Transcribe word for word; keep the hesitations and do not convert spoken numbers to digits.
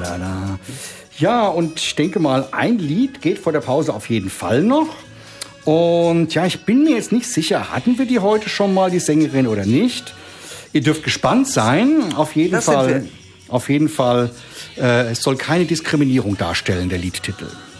la. Ja, und ich denke mal, ein Lied geht vor der Pause auf jeden Fall noch. Und ja, ich bin mir jetzt nicht sicher, hatten wir die heute schon mal, die Sängerin, oder nicht? Ihr dürft gespannt sein. Auf jeden Das Fall, auf jeden Fall, äh, es soll keine Diskriminierung darstellen, der Liedtitel.